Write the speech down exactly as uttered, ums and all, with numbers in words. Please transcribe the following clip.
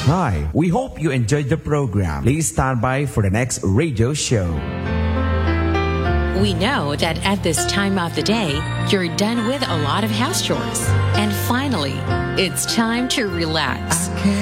Hi, we hope you enjoyed the program. Please stand by for the next radio show. We know that at this time of the day, you're done with a lot of house chores. And finally, it's time to relax.